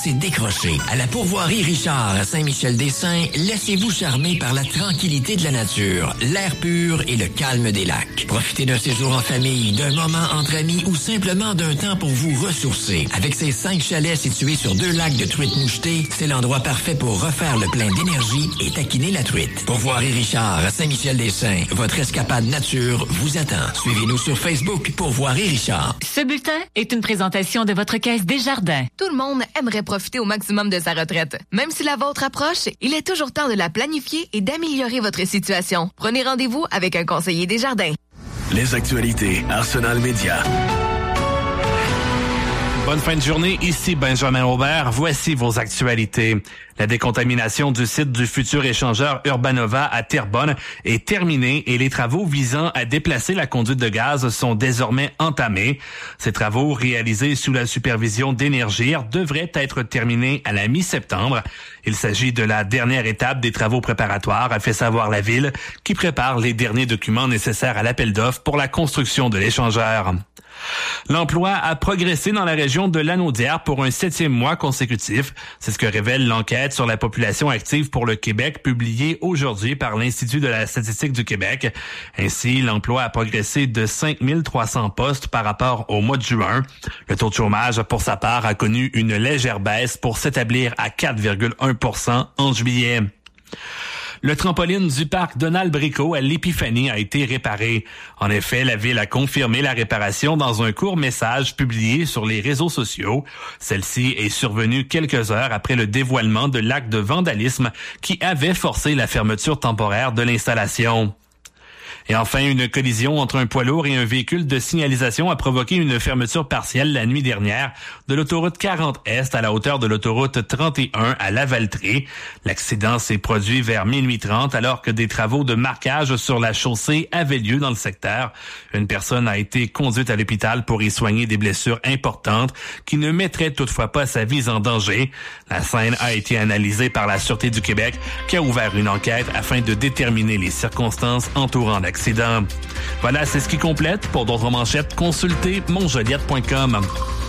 c'est décrocher. À la pourvoirie Richard à Saint-Michel-des-Saints, laissez-vous charmer par la tranquillité de la nature, l'air pur et le calme des lacs. Profitez d'un séjour en famille, d'un moment entre amis ou simplement d'un temps pour vous ressourcer. Avec ses 5 chalets situés sur 2 lacs de truites mouchetées, c'est l'endroit parfait pour refaire le plein d'énergie et taquiner la truite. Pourvoirie Richard à Saint-Michel-des-Saints, votre escapade nature vous attend. Suivez-nous sur Facebook Pourvoirie Richard. Ce bulletin est une présentation de votre Caisse Desjardins. Tout le monde aimerait profiter au maximum de sa retraite. Même si la vôtre approche, il est toujours temps de la planifier et d'améliorer votre situation. Prenez rendez-vous avec un conseiller Desjardins. Les actualités Arsenal Média. Bonne fin de journée, ici Benjamin Aubert. Voici vos actualités. La décontamination du site du futur échangeur Urbanova à Terrebonne est terminée et les travaux visant à déplacer la conduite de gaz sont désormais entamés. Ces travaux, réalisés sous la supervision d'Énergir, devraient être terminés à la mi-septembre. Il s'agit de la dernière étape des travaux préparatoires, a fait savoir la ville, qui prépare les derniers documents nécessaires à l'appel d'offres pour la construction de l'échangeur. L'emploi a progressé dans la région de Lanaudière pour un 7e mois consécutif. C'est ce que révèle l'enquête sur la population active pour le Québec publiée aujourd'hui par l'Institut de la statistique du Québec. Ainsi, l'emploi a progressé de 5 300 postes par rapport au mois de juin. Le taux de chômage, pour sa part, a connu une légère baisse pour s'établir à 4,1% en juillet. Le trampoline du parc Donald-Bricot à l'Épiphanie a été réparé. En effet, la ville a confirmé la réparation dans un court message publié sur les réseaux sociaux. Celle-ci est survenue quelques heures après le dévoilement de l'acte de vandalisme qui avait forcé la fermeture temporaire de l'installation. Et enfin, une collision entre un poids lourd et un véhicule de signalisation a provoqué une fermeture partielle la nuit dernière de l'autoroute 40 Est à la hauteur de l'autoroute 31 à Lavaltrie. L'accident s'est produit vers minuit 30 alors que des travaux de marquage sur la chaussée avaient lieu dans le secteur. Une personne a été conduite à l'hôpital pour y soigner des blessures importantes qui ne mettraient toutefois pas sa vie en danger. La scène a été analysée par la Sûreté du Québec qui a ouvert une enquête afin de déterminer les circonstances entourant l'accident. Voilà, c'est ce qui complète. Pour d'autres manchettes, consultez monjoliette.com.